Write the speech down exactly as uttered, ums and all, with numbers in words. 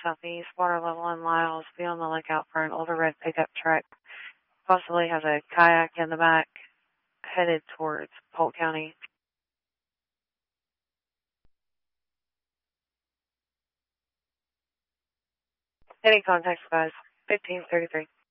southeast, water level in Lyles. Be on the lookout for an older red pickup truck. Possibly has a kayak in the back, headed towards Polk County. Any contacts, guys? fifteen thirty-three.